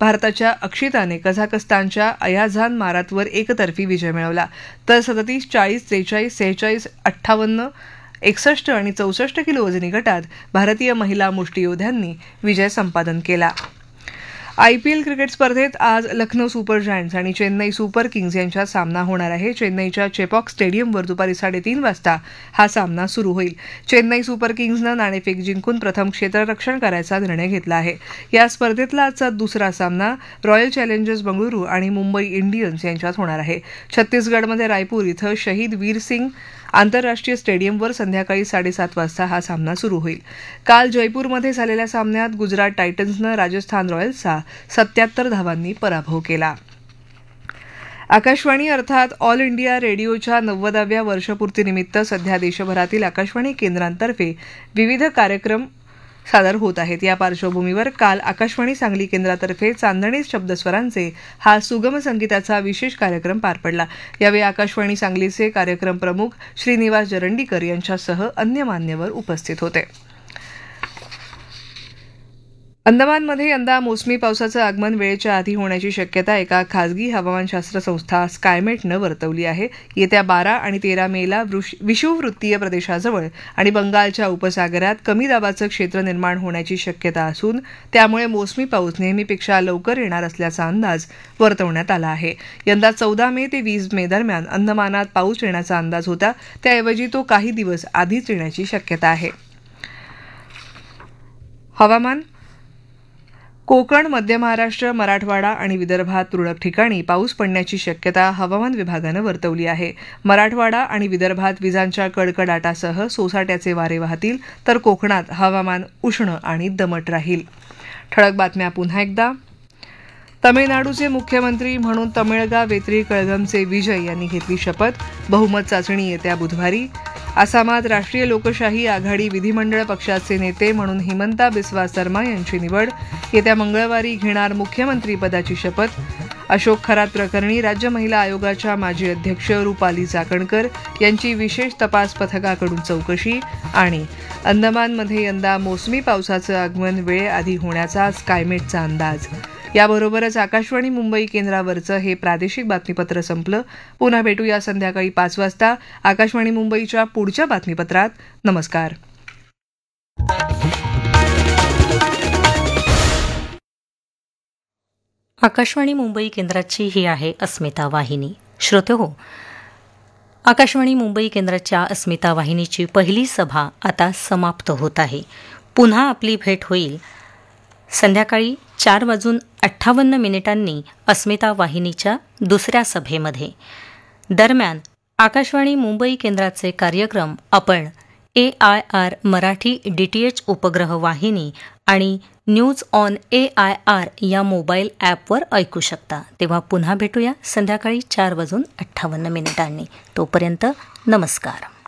भारताच्या अक्षिताने कझाकस्तानच्या अयाझान मारातवर एकतर्फी विजय मिळवला, तर 37, 40, 43, 46, 58, 61 आणि 64 किलो वजनी गटात भारतीय महिला मुष्टियोद्ध्यांनी विजय संपादन केला. आयपीएल क्रिकेट स्पर्धेत आज लखनौ सुपर जायंट्स आणि चेन्नई सुपर किंग्ज यांच्यात सामना होणार आहे. चेन्नईच्या चेपॉक स्टेडियमवर दुपारी 3:30 वाजता हा सामना सुरू होईल. चेन्नई सुपर किंग्जनं नाणेफेक जिंकून प्रथम क्षेत्ररक्षण करायचा निर्णय घेतला आहे. या स्पर्धेतला आजचा दुसरा सामना रॉयल चॅलेंजर्स बंगळुरू आणि मुंबई इंडियन्स यांच्यात होणार आहे. छत्तीसगडमध्ये रायपूर इथं शहीद वीर सिंग आंतरराष्ट्रीय स्टेडियमवर संध्याकाळी 7:30 वाजता हा सामना सुरू होईल. काल जयपूरमध्ये झालेल्या सामन्यात गुजरात टायटन्सनं राजस्थान रॉयल्सचा 77 धावांनी पराभव केला. आकाशवाणी अर्थात ऑल इंडिया रेडिओच्या 90व्या वर्षपूर्तीनिमित्त सध्या देशभरातील आकाशवाणी केंद्रांतर्फे विविध कार्यक्रम सादर होत आहेत. या पार्श्वभूमीवर काल आकाशवाणी सांगली केंद्रातर्फे चांदणी शब्दस्वरांचे हा सुगम संगीताचा विशेष कार्यक्रम पार पडला. यावेळी आकाशवाणी सांगलीचे कार्यक्रम प्रमुख श्रीनिवास जरंडीकर यांच्यासह अन्य मान्यवर उपस्थित होते. अंदमानमध्ये यंदा मोसमी पावसाचं आगमन वेळेच्या आधी होण्याची शक्यता एका खासगी हवामानशास्त्र संस्था स्कायमेटनं वर्तवली आहे. येत्या 12 आणि 13 मेला विषुववृत्तीय प्रदेशाजवळ आणि बंगालच्या उपसागरात कमी दाबाचं क्षेत्र निर्माण होण्याची शक्यता असून त्यामुळे मोसमी पाऊस नेहमीपेक्षा लवकर येणार असल्याचा अंदाज वर्तवण्यात आला आहे. यंदा 14 मे ते 20 मे दरम्यान अंदमानात पाऊस येण्याचा अंदाज होता, त्याऐवजी तो काही दिवस आधीच येण्याची शक्यता आहे. हवामान. कोकण, मध्य महाराष्ट्र, मराठवाडा आणि विदर्भात तुरळक ठिकाणी पाऊस पडण्याची शक्यता हवामान विभागानं वर्तवली आहे. मराठवाडा आणि विदर्भात विजांच्या कडकडाटासह सोसाट्याचे वारे वाहतील, तर कोकणात हवामान उष्ण आणि दमट राहील. ठळक बातम्या पुन्हा एकदा. तमिळनाडूचे मुख्यमंत्री म्हणून तमिळगा वेत्री कळघमचे विजय यांनी घेतली शपथ. बहुमत चाचणी येत्या बुधवारी. आसामात राष्ट्रीय लोकशाही आघाडी विधिमंडळ पक्षाचे नेते म्हणून हिमंता बिस्वा सर्मा यांची निवड. येत्या मंगळवारी घेणार मुख्यमंत्रीपदाची शपथ. अशोक खरात प्रकरणी राज्य महिला आयोगाच्या माजी अध्यक्ष रुपाली चाकणकर यांची विशेष तपास पथकाकडून चौकशी. आणि अंदमानमध्ये यंदा मोसमी पावसाचं आगमन वेळेआधी होण्याचा स्कायमेटचा अंदाज. याबरोबरच आकाशवाणी मुंबई केंद्रावरचं हे प्रादेशिक बातमीपत्र संपलं. पुन्हा भेटूया संध्याकाळी 5 वाजता आकाशवाणी मुंबईच्या पुढच्या बातमीपत्रात. नमस्कार. आकाशवाणी मुंबई केंद्राची ही आहे अस्मिता वाहिनी. श्रोतेहो, आकाशवाणी मुंबई केंद्राच्या अस्मिता वाहिनीची पहिली सभा आता समाप्त होत आहे. पुन्हा आपली भेट होईल संध्याकाळी 4:58 अस्मिता वाहिनीच्या दुसऱ्या सभेमध्ये. दरम्यान आकाशवाणी मुंबई केंद्राचे कार्यक्रम आपण AIR मराठी DTH उपग्रह वाहिनी आणि न्यूज ऑन AIR या मोबाईल ॲपवर ऐकू शकता. तेव्हा पुन्हा भेटूया संध्याकाळी 4:58. तोपर्यंत नमस्कार.